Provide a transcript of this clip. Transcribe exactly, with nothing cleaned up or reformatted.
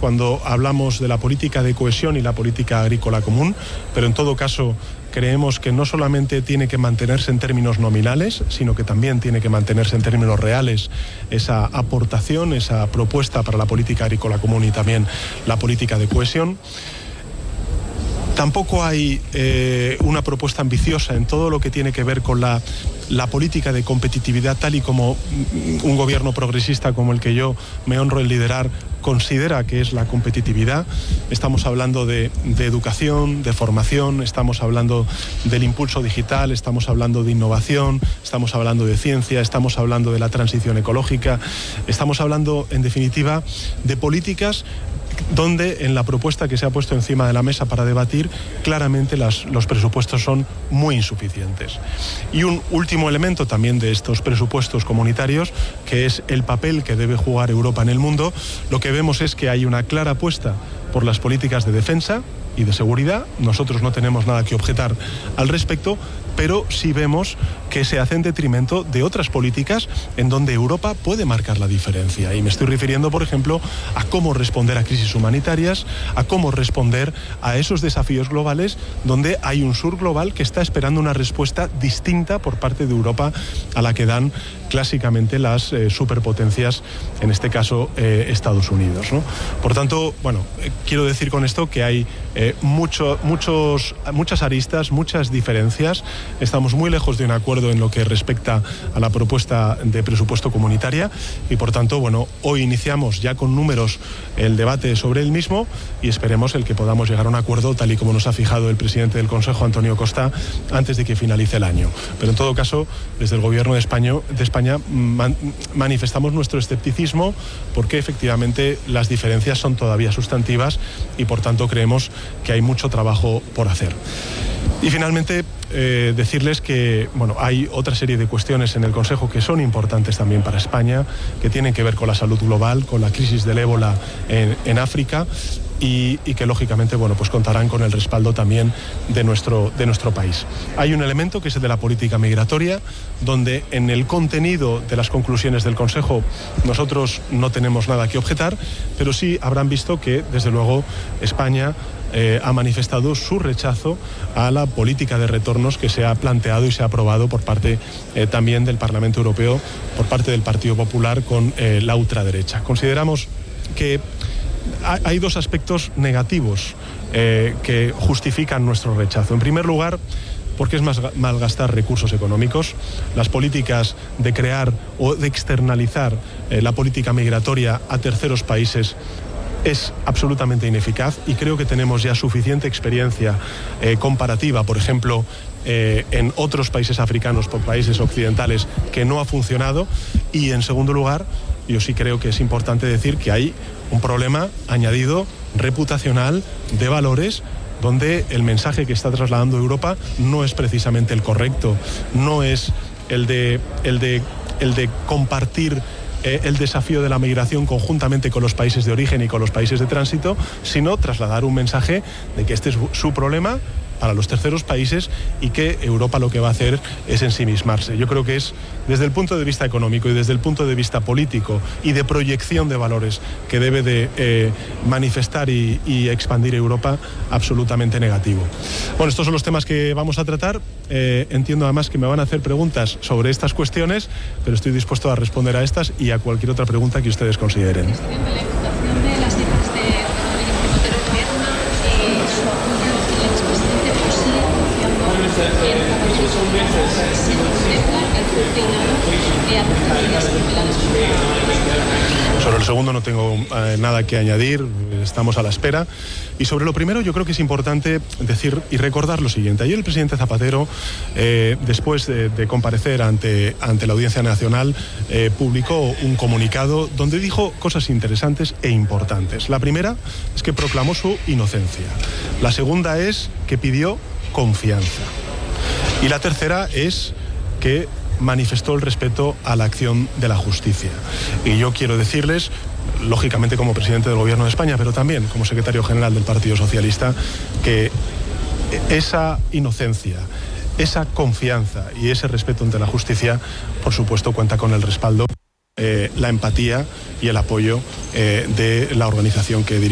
cuando hablamos de la política de cohesión y la política agrícola común, pero en todo caso creemos que no solamente tiene que mantenerse en términos nominales, sino que también tiene que mantenerse en términos reales esa aportación, esa propuesta para la política agrícola común y también la política de cohesión. Tampoco hay eh, una propuesta ambiciosa en todo lo que tiene que ver con la, la política de competitividad, tal y como un gobierno progresista como el que yo me honro en liderar considera que es la competitividad. Estamos hablando de, de educación, de formación, estamos hablando del impulso digital, estamos hablando de innovación, estamos hablando de ciencia, estamos hablando de la transición ecológica, estamos hablando, en definitiva, de políticas donde en la propuesta que se ha puesto encima de la mesa para debatir, claramente las, los presupuestos son muy insuficientes. Y un último elemento también de estos presupuestos comunitarios, que es el papel que debe jugar Europa en el mundo, lo que vemos es que hay una clara apuesta por las políticas de defensa y de seguridad. Nosotros no tenemos nada que objetar al respecto, pero sí vemos que se hace en detrimento de otras políticas en donde Europa puede marcar la diferencia. Y me estoy refiriendo, por ejemplo, a cómo responder a crisis humanitarias, a cómo responder a esos desafíos globales donde hay un sur global que está esperando una respuesta distinta por parte de Europa a la que dan clásicamente las eh, superpotencias, en este caso eh, Estados Unidos, ¿no? Por tanto, bueno, eh, quiero decir con esto que hay eh, mucho, muchos, muchas aristas, muchas diferencias. Estamos muy lejos de un acuerdo en lo que respecta a la propuesta de presupuesto comunitaria y, por tanto, bueno, hoy iniciamos ya con números el debate sobre el mismo y esperemos el que podamos llegar a un acuerdo tal y como nos ha fijado el presidente del Consejo, Antonio Costa, antes de que finalice el año. Pero en todo caso, desde el Gobierno de España, de España man, manifestamos nuestro escepticismo porque efectivamente las diferencias son todavía sustantivas y, por tanto, creemos que hay mucho trabajo por hacer. Y finalmente, eh, decirles que bueno, hay otra serie de cuestiones en el Consejo que son importantes también para España, que tienen que ver con la salud global, con la crisis del ébola en, en África y, y que lógicamente bueno, pues contarán con el respaldo también de nuestro, de nuestro país. Hay un elemento que es el de la política migratoria, donde en el contenido de las conclusiones del Consejo nosotros no tenemos nada que objetar, pero sí habrán visto que desde luego España Eh, ha manifestado su rechazo a la política de retornos que se ha planteado y se ha aprobado por parte eh, también del Parlamento Europeo, por parte del Partido Popular con eh, la ultraderecha. Consideramos que ha, hay dos aspectos negativos eh, que justifican nuestro rechazo. En primer lugar, porque es más malgastar recursos económicos. Las políticas de crear o de externalizar eh, la política migratoria a terceros países es absolutamente ineficaz y creo que tenemos ya suficiente experiencia eh, comparativa, por ejemplo, eh, en otros países africanos, por países occidentales, que no ha funcionado. Y en segundo lugar, yo sí creo que es importante decir que hay un problema añadido reputacional de valores donde el mensaje que está trasladando Europa no es precisamente el correcto, no es el de, el de, el de compartir Eh, el desafío de la migración conjuntamente con los países de origen y con los países de tránsito, sino trasladar un mensaje de que este es su problema para los terceros países y que Europa lo que va a hacer es ensimismarse. Yo creo que es desde el punto de vista económico y desde el punto de vista político y de proyección de valores que debe de eh, manifestar y, y expandir Europa absolutamente negativo. Bueno, estos son los temas que vamos a tratar. Eh, entiendo además que me van a hacer preguntas sobre estas cuestiones, pero estoy dispuesto a responder a estas y a cualquier otra pregunta que ustedes consideren. Sobre el segundo no tengo eh, nada que añadir, estamos a la espera. Y sobre lo primero yo creo que es importante decir y recordar lo siguiente. Ayer el presidente Zapatero, eh, después de, de comparecer ante, ante la Audiencia Nacional, eh, publicó un comunicado donde dijo cosas interesantes e importantes. La primera es que proclamó su inocencia. La segunda es que pidió confianza. Y la tercera es que manifestó el respeto a la acción de la justicia. Y yo quiero decirles, lógicamente como presidente del Gobierno de España, pero también como secretario general del Partido Socialista, que esa inocencia, esa confianza y ese respeto ante la justicia, por supuesto, cuenta con el respaldo, eh, la empatía y el apoyo eh, de la organización que dirige.